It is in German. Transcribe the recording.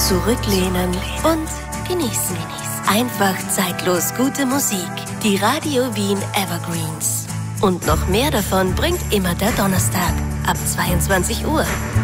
zurücklehnen und genießen. Einfach zeitlos gute Musik. Die Radio Wien Evergreens. Und noch mehr davon bringt immer der Donnerstag ab 22 Uhr.